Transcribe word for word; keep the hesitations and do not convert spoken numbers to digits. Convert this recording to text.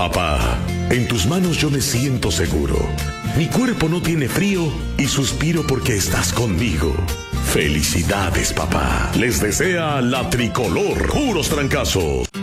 Papá, en tus manos yo me siento seguro. Mi cuerpo no tiene frío y suspiro porque estás conmigo. Felicidades, papá. Les desea la Tricolor. Puros trancazos.